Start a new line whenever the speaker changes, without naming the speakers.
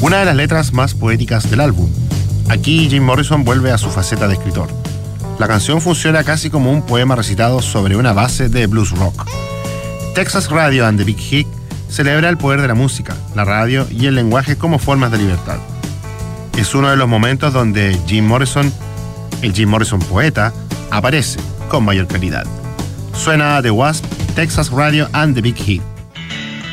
una de las letras más poéticas del álbum. Aquí Jim Morrison vuelve a su faceta de escritor. La canción funciona casi como un poema recitado sobre una base de blues rock. Texas Radio and the Big Hit celebra el poder de la música, la radio y el lenguaje como formas de libertad. Es uno de los momentos donde Jim Morrison, el Jim Morrison poeta, aparece con mayor calidad. Suena The Wasp, Texas Radio and the Big Hit.